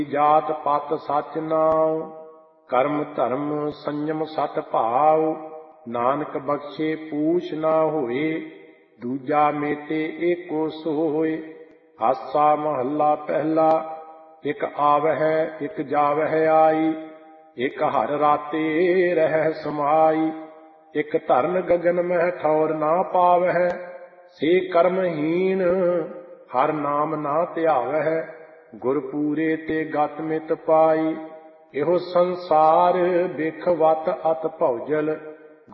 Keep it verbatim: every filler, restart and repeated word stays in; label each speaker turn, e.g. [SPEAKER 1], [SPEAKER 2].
[SPEAKER 1] ਜਾਤ ਪਤ ਸਚ ਨਾਉ, ਕਰਮ ਧਰਮ ਸੰਜਮ ਸਤ ਭਾਉ। ਨਾਨਕ ਬਖਸ਼ੇ ਪੂਛ ਨਾ ਹੋਏ, ਦੂਜਾ ਮੇਟੇ ਏਕੋ ਸੋਏ। ਆਸਾ ਮਹੱਲਾ ਪਹਿਲਾ। ਇਕ ਆਵਹਿ ਇਕ ਜਾਵਹਿ ਆਈ, ਇਕ ਹਰ ਰਾਤੇ ਰਹਿ ਸਮਾਈ। ਇਕ ਧਰਨ ਗਗਨ ਮਹਿ ਠੌਰ ਨਾ ਪਾਵਹਿ, ਸੇ ਕਰਮਹੀਣ ਹਰ ਨਾਮ ਨਾ ਧਿਆਵਹਿ। ਗੁਰ ਪੂਰੇ ਤੇ ਗਤ ਮਿਤ ਪਾਈ, ਇਹੋ ਸੰਸਾਰ ਬਿਖ ਵਤ ਅਤ ਭੌਜਲ।